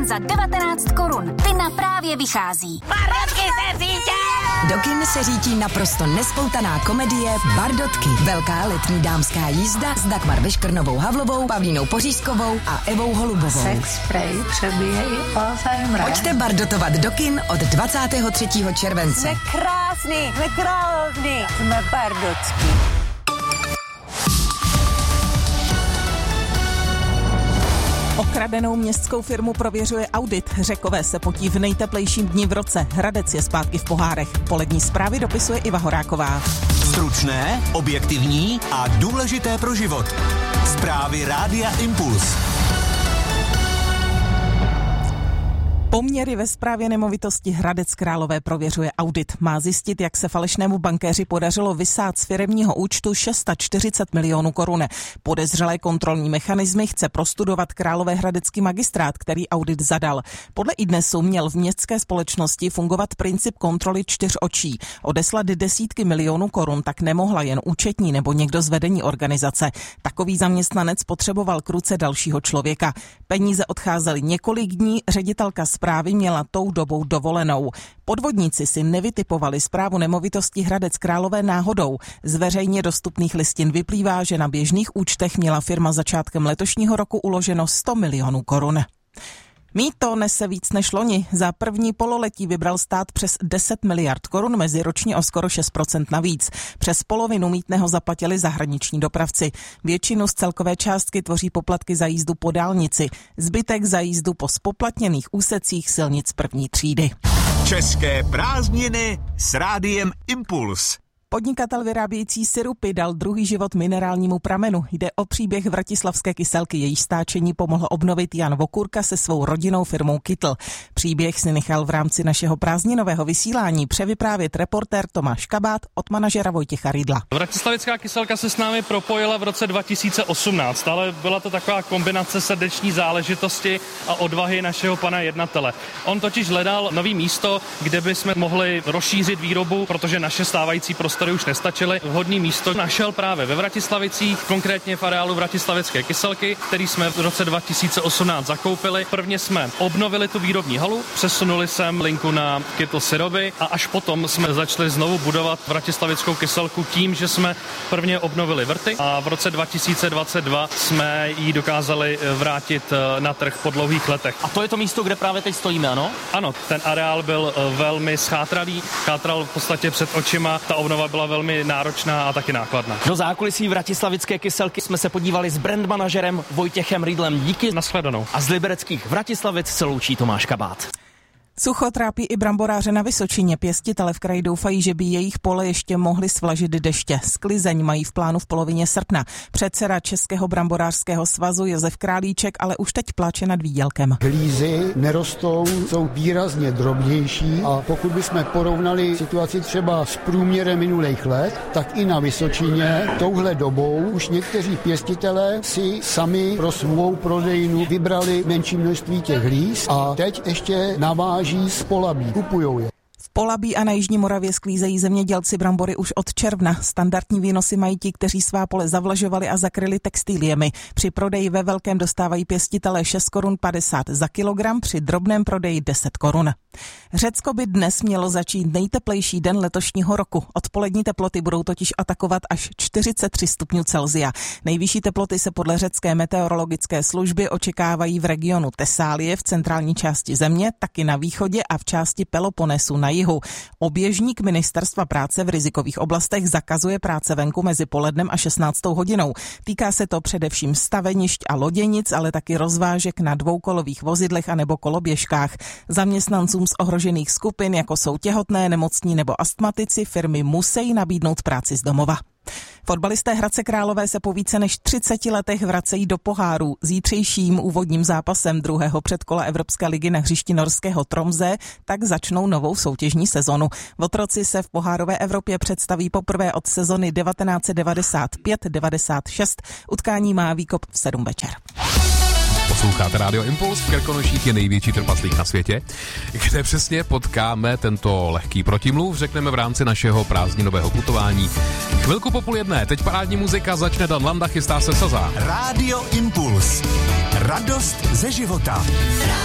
za 19 korun. Ty na Právě vychází. Bardotky se řítí! Do kin se řítí naprosto nespoutaná komedie Bardotky. Velká letní dámská jízda s Dagmar Veškrnovou Havlovou, Pavlínou Pořízkovou a Evou Holubovou. Sex spray přebíje i Alzheimer. Pojďte bardotovat do kin od 23. července. Jsme krásný, jsme bardotský. Okradenou městskou firmu prověřuje audit. Řekové se potí v nejteplejším dni v roce. Hradec je zpátky v pohárech. Polední zprávy dopisuje Iva Horáková. Stručné, objektivní a důležité pro život. Zprávy Rádia Impuls. Poměry ve správě nemovitosti Hradec Králové prověřuje audit. Má zjistit, jak se falešnému bankéři podařilo vysát z firemního účtu 640 milionů korun. Podezřelé kontrolní mechanismy chce prostudovat Královéhradecký magistrát, který audit zadal. Podle iDnesu měl v městské společnosti fungovat princip kontroly 4 očí. Odeslat desítky milionů korun tak nemohla jen účetní nebo někdo z vedení organizace. Takový zaměstnanec potřeboval k ruce dalšího člověka. Peníze odcházely několik dní, ředitelka správy měla tou dobou dovolenou. Podvodníci si nevytipovali správu nemovitosti Hradec Králové náhodou. Z veřejně dostupných listin vyplývá, že na běžných účtech měla firma začátkem letošního roku uloženo 100 milionů korun. Mýto nese víc než loni. Za první pololetí vybral stát přes 10 miliard korun, meziročně o skoro 6% navíc. Přes polovinu mýtného zaplatili zahraniční dopravci. Většinu z celkové částky tvoří poplatky za jízdu po dálnici. Zbytek za jízdu po spoplatněných úsecích silnic první třídy. České prázdniny s Rádiem Impuls. Podnikatel vyrábějící sirupy dal druhý život minerálnímu pramenu. Jde o příběh vratislavské kyselky, jejíž stáčení pomohl obnovit Jan Vokurka se svou rodinnou firmou Kytl. Příběh si nechal v rámci našeho prázdninového vysílání převyprávět reportér Tomáš Kabát od manažera Vojtěcha Rydla. Vratislavická kyselka se s námi propojila v roce 2018, ale byla to taková kombinace srdeční záležitosti a odvahy našeho pana jednatele. On totiž hledal nový místo, kde bychom mohli rozšířit výrobu, protože naše stávající prostory už nestačily. Vhodné místo našel právě ve Vratislavicích, konkrétně v areálu Vratislavické kyselky, který jsme v roce 2018 zakoupili. Prvně jsme obnovili tu výrobní halu, přesunuli sem linku na Kytl syroby a až potom jsme začali znovu budovat Vratislavickou kyselku tím, že jsme prvně obnovili vrty a v roce 2022 jsme ji dokázali vrátit na trh po dlouhých letech. A to je to místo, kde právě teď stojíme, ano? Ano, ten areál byl velmi schátralý, chátral v podstatě před očima, ta obnova byla velmi náročná a taky nákladná. Do zákulisí Vratislavické kyselky jsme se podívali s brand manažerem Vojtěchem Rydlem. Díky. Nashledanou. A z libereckých Vratislavic se loučí Tomáš Kabát. Sucho trápí i bramboráře na Vysočině. Pěstitele v kraji doufají, že by jejich pole ještě mohly svlažit deště. Sklizeň mají v plánu v polovině srpna. Předseda Českého bramborářského svazu Josef Králíček ale už teď pláče nad výdělkem. Hlízy nerostou, jsou výrazně drobnější a pokud bychom porovnali situaci třeba s průměrem minulých let, tak i na Vysočině touhle dobou už někteří pěstitelé si sami pro svou prodejnu vybrali menší množství těch hlíz a teď ještě naváží z Polabí, kupujou je. V Polabí a na Jižní Moravě sklízejí zemědělci brambory už od června. Standardní výnosy mají ti, kteří svá pole zavlažovali a zakryli textiliemi. Při prodeji ve velkém dostávají pěstitelé 6,50 korun za kilogram, při drobném prodeji 10 korun. Řecko by dnes mělo začít nejteplejší den letošního roku. Odpolední teploty budou totiž atakovat až 43 stupňů Celsia. Nejvyšší teploty se podle řecké meteorologické služby očekávají v regionu Tesálie v centrální části země, taky na východě a v části Peloponesu na jihu. Oběžník ministerstva práce v rizikových oblastech zakazuje práce venku mezi polednem a 16. hodinou. Týká se to především stavenišť a loděnic, ale taky rozvážek na dvoukolových vozidlech a nebo koloběžkách. Zaměstnancům z ohrožených skupin, jako jsou těhotné, nemocní nebo astmatici, firmy musí nabídnout práci z domova. Fotbalisté Hradce Králové se po více než 30 letech vracejí do pohárů. Zítřejším úvodním zápasem druhého předkola Evropské ligy na hřišti norského Tromsø tak začnou novou soutěžní sezonu. Votroci se v pohárové Evropě představí poprvé od sezony 1995-96. Utkání má výkop v 7 večer. Posloucháte Rádio Impuls, v Krkonoších je největší trpaslík na světě. Kde přesně potkáme tento lehký protimluv, řekneme v rámci našeho prázdninového putování. Chvilku po 12:30, teď parádní muzika, začne Dan Landa, chystá se Saza. Rádio Impuls. Radost ze života.